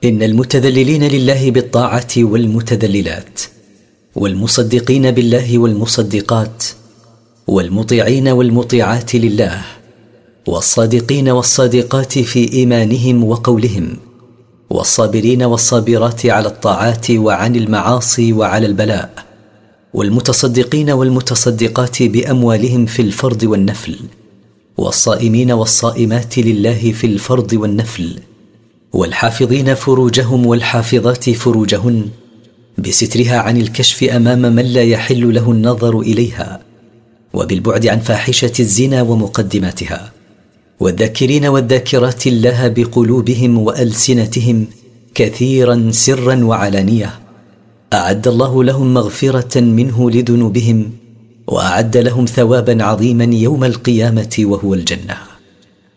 إن المتذللين لله بالطاعة والمتذللات، والمصدقين بالله والمصدقات، والمطيعين والمطيعات لله، والصادقين والصادقات في إيمانهم وقولهم، والصابرين والصابرات على الطاعات وعن المعاصي وعلى البلاء، والمتصدقين والمتصدقات بأموالهم في الفرض والنفل، والصائمين والصائمات لله في الفرض والنفل، والحافظين فروجهم والحافظات فروجهن بسترها عن الكشف أمام من لا يحل له النظر إليها، وبالبعد عن فاحشة الزنا ومقدماتها، والذاكرين والذاكرات الله بقلوبهم وألسنتهم كثيرا سرا وعلانية، أعد الله لهم مغفرة منه لذنوبهم، وأعد لهم ثوابا عظيما يوم القيامة وهو الجنة.